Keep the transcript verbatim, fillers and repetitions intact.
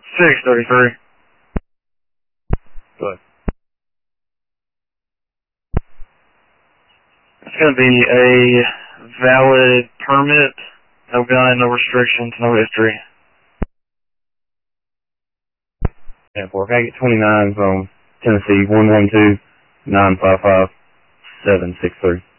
six thirty-three. Go ahead. It's going to be a valid permit, no gun, no restrictions, no history. ten four. Can I get twenty-nine from Tennessee, one one two, nine five five, seven six three.